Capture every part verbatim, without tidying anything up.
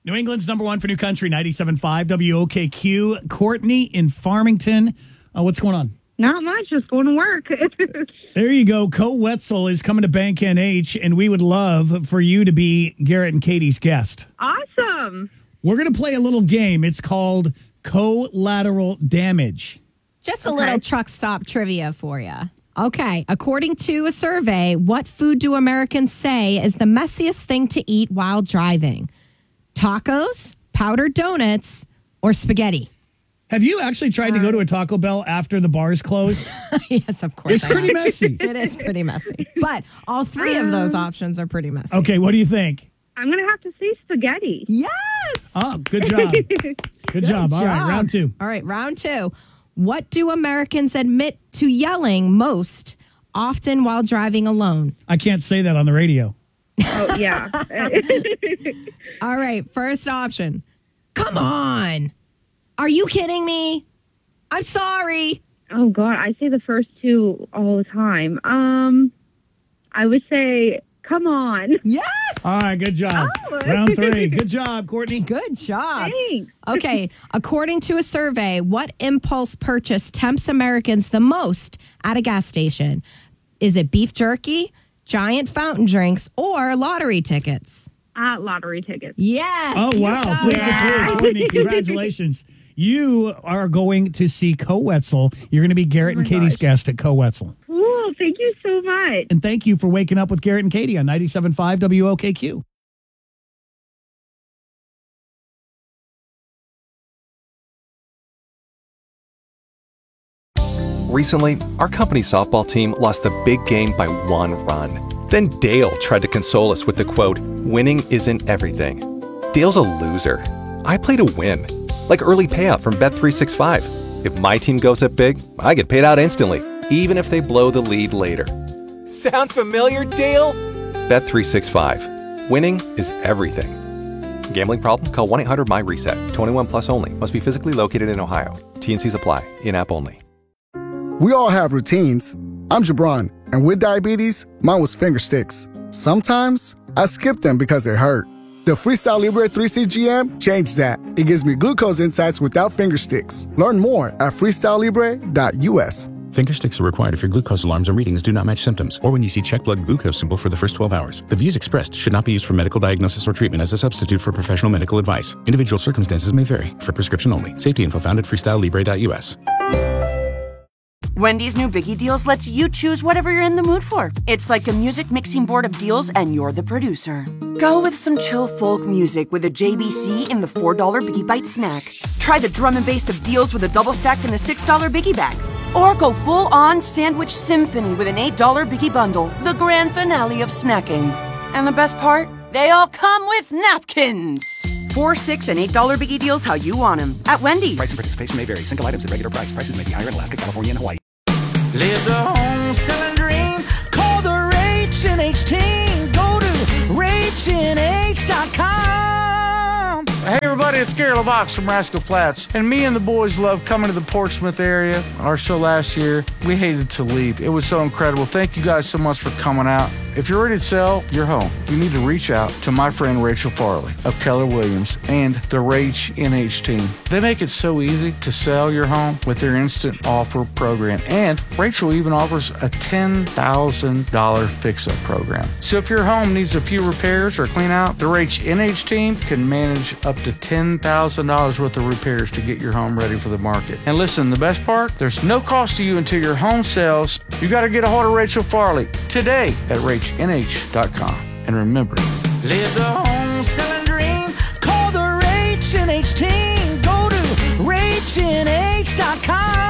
New England's number one for New Country, ninety-seven point five W O K Q. Courtney in Farmington. Uh, what's going on? Not much, just going to work. There you go. Co Wetzel is coming to Bank N H, and we would love for you to be Garrett and Katie's guest. Awesome. We're going to play a little game. It's called Collateral Damage. Just a Okay. little truck stop trivia for you. Okay, according to a survey, what food do Americans say is the messiest thing to eat while driving? Tacos, powdered donuts, or spaghetti? Have you actually tried to go to a Taco Bell after the bars closed? Yes, of course. It's I pretty have. messy. It is pretty messy. But all three of those options are pretty messy. Okay, what do you think? I'm going to have to say spaghetti. Yes! Oh, good job. Good job. All right, job. round two. All right, round two. What do Americans admit to yelling most often while driving alone? I can't say that on the radio. Oh, yeah. All right, first option. Come on. Are you kidding me? I'm sorry. Oh, God. I say the first two all the time. Um, I would say, come on. Yes. All right, good job. Oh. Round three. Good job, Courtney. Good job. Thanks. Okay, according to a survey, what impulse purchase tempts Americans the most at a gas station? Is it beef jerky, giant fountain drinks, or lottery tickets? Uh, lottery tickets. Yes. Oh, you wow. got Three it. for three. Courtney, congratulations. You are going to see Co Wetzel. You're going to be Garrett Oh and my Katie's gosh. guest at Co Wetzel. Cool. Thank you so much. And thank you for waking up with Garrett and Katie on ninety-seven point five W O K Q. Recently, our company softball team lost the big game by one run. Then Dale tried to console us with the quote, "Winning isn't everything." Dale's a loser. I play to win. Like early payout from Bet three sixty-five. If my team goes up big, I get paid out instantly, even if they blow the lead later. Sound familiar, Dale? Bet three sixty-five. Winning is everything. Gambling problem? Call one eight hundred M Y reset. twenty-one plus only. Must be physically located in Ohio. T N Cs apply. In-app only. We all have routines. I'm Jabron, and with diabetes, mine was finger sticks. Sometimes I skip them because they hurt. The Freestyle Libre three C G M changed that. It gives me glucose insights without finger sticks. Learn more at freestyle libre dot U S. Finger sticks are required if your glucose alarms or readings do not match symptoms, or when you see check blood glucose symbol for the first twelve hours. The views expressed should not be used for medical diagnosis or treatment as a substitute for professional medical advice. Individual circumstances may vary. For prescription only. Safety info found at freestyle libre dot U S. Wendy's new Biggie Deals lets you choose whatever you're in the mood for. It's like a music mixing board of deals, and you're the producer. Go with some chill folk music with a J B C in the four dollar Biggie Bite snack. Try the drum and bass of deals with a double stack in the six dollar Biggie Bag. Or go full-on sandwich symphony with an eight dollar Biggie Bundle, the grand finale of snacking. And the best part? They all come with napkins. Four, six, and eight dollar Biggie Deals how you want them at Wendy's. Price and participation may vary. Single items at regular price. Prices may be higher in Alaska, California, and Hawaii. Live the home selling dream. Call the H and H team. Go to H N H dot com. Hey everybody, it's Gary LaVox from Rascal Flats, and me and the boys love coming to the Portsmouth area. Our show last year, we hated to leave. It was so incredible. Thank you guys so much for coming out. If you're ready to sell your home, you need to reach out to my friend Rachel Farley of Keller Williams and the H N H team. They make it so easy to sell your home with their instant offer program. And Rachel even offers a ten thousand dollars fix-up program. So if your home needs a few repairs or clean out, the H N H team can manage up to ten thousand dollars worth of repairs to get your home ready for the market. And listen, the best part, there's no cost to you until your home sells. You got to get a hold of Rachel Farley today at H N H dot com. And remember, live the home selling dream. Call the H N H team. Go to H N H dot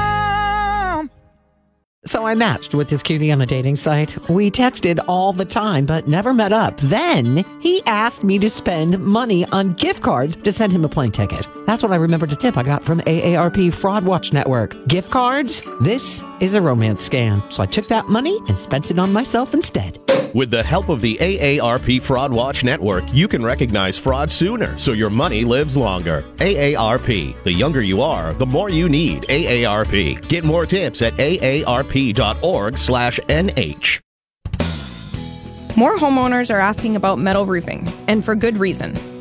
com. So I matched with this cutie on a dating site. We texted all the time, but never met up. Then he asked me to spend money on gift cards to send him a plane ticket. That's what I remembered a tip I got from A A R P Fraud Watch Network. Gift cards? This is a romance scam. So I took that money and spent it on myself instead. With the help of the A A R P Fraud Watch Network, you can recognize fraud sooner so your money lives longer. A A R P. The younger you are, the more you need A A R P. Get more tips at A A R P dot org slash N H. More homeowners are asking about metal roofing, and for good reason.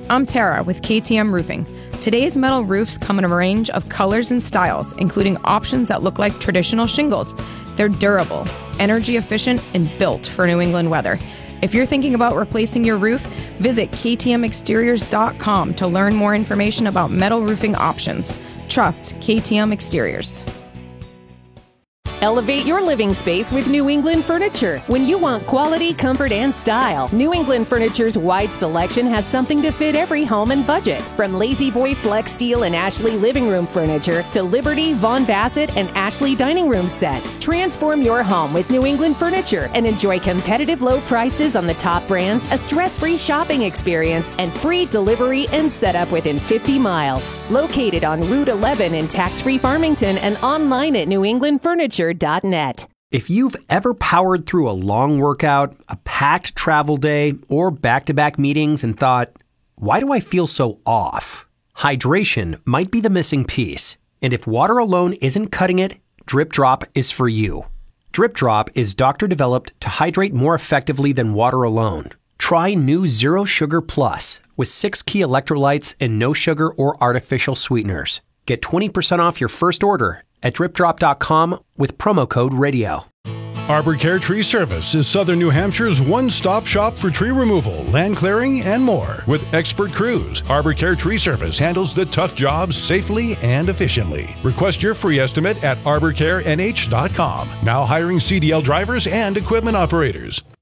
I'm Tara with K T M Roofing. Today's metal roofs come in a range of colors and styles, including options that look like traditional shingles. They're durable, energy efficient, and built for New England weather. If you're thinking about replacing your roof, visit K T M exteriors dot com to learn more information about metal roofing options. Trust K T M Exteriors. Elevate your living space with New England Furniture. When you want quality, comfort, and style, New England Furniture's wide selection has something to fit every home and budget. From Lazy Boy Flex Steel and Ashley living room furniture to Liberty, Von Bassett, and Ashley dining room sets. Transform your home with New England Furniture and enjoy competitive low prices on the top brands, a stress-free shopping experience, and free delivery and setup within fifty miles. Located on Route eleven in tax-free Farmington and online at new england furniture dot net. If you've ever powered through a long workout, a packed travel day, or back-to-back meetings and thought, why do I feel so off? Hydration might be the missing piece. And if water alone isn't cutting it, Drip Drop is for you. Drip Drop is doctor-developed to hydrate more effectively than water alone. Try new Zero Sugar Plus with six key electrolytes and no sugar or artificial sweeteners. Get twenty percent off your first order at drip drop dot com with promo code radio. Arbor Care Tree Service is Southern New Hampshire's one-stop shop for tree removal, land clearing, and more. With expert crews, Arbor Care Tree Service handles the tough jobs safely and efficiently. Request your free estimate at arbor care n h dot com. Now hiring C D L drivers and equipment operators.